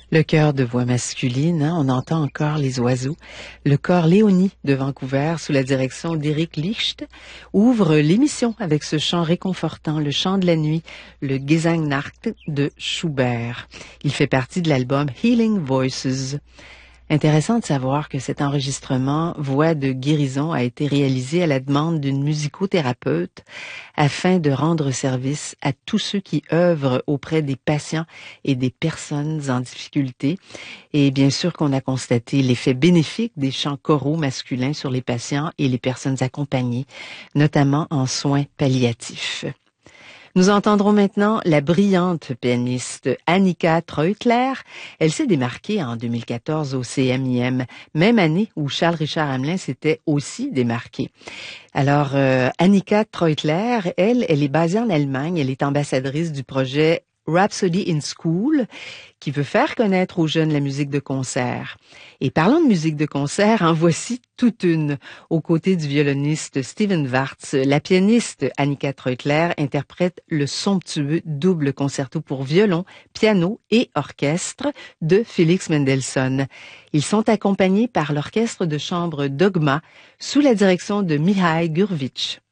Le chœur de voix masculine, hein, on entend encore les oiseaux. Le chœur Léonie de Vancouver, sous la direction d'Éric Licht, ouvre l'émission avec ce chant réconfortant, le chant de la nuit, le Gesangnacht de Schubert. Il fait partie de l'album Healing Voices. Intéressant de savoir que cet enregistrement Voix de guérison a été réalisé à la demande d'une musicothérapeute afin de rendre service à tous ceux qui œuvrent auprès des patients et des personnes en difficulté. Et bien sûr qu'on a constaté l'effet bénéfique des chants choraux masculins sur les patients et les personnes accompagnées, notamment en soins palliatifs. Nous entendrons maintenant la brillante pianiste Annika Treutler. Elle s'est démarquée en 2014 au CMIM, même année où Charles-Richard Hamelin s'était aussi démarqué. Alors, Annika Treutler, elle est basée en Allemagne. Elle est ambassadrice du projet Rhapsody in School, qui veut faire connaître aux jeunes la musique de concert. Et parlant de musique de concert, en voici toute une. Aux côtés du violoniste Steven Wartz, la pianiste Annika Treutler interprète le somptueux double concerto pour violon, piano et orchestre de Félix Mendelssohn. Ils sont accompagnés par l'orchestre de chambre Dogma sous la direction de Mihai Gurvitch.